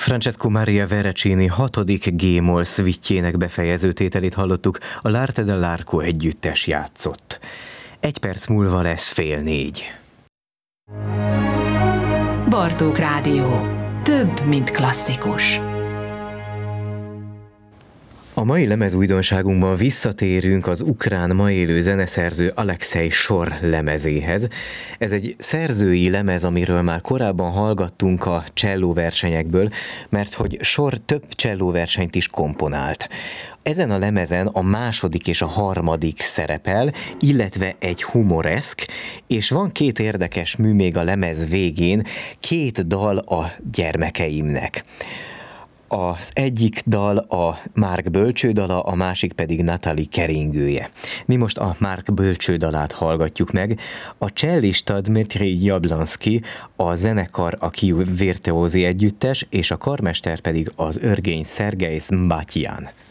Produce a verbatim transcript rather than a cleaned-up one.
Francesco Maria Veracini hatodik G-moll szvitjének befejező tételét hallottuk, a L'Arte dell'Arco együttes játszott. Egy perc múlva lesz fél négy. Bartók Rádió. Több, mint klasszikus. A mai lemezújdonságunkban visszatérünk az ukrán ma élő zeneszerző Alexei Sor lemezéhez. Ez egy szerzői lemez, amiről már korábban hallgattunk a csellóversenyekből, mert hogy Sor több csellóversenyt is komponált. Ezen a lemezen a második és a harmadik szerepel, illetve egy humoreszk, és van két érdekes mű még a lemez végén, két dal a gyermekeimnek. Az egyik dal a Mark bölcsődala, a másik pedig Natalie keringője. Mi most a Mark bölcsődalát hallgatjuk meg. A csellista Dmitri Jablonszky, a zenekar a Kyív Virtuózi együttes, és a karmester pedig az örgény Szergej Szmbatyan.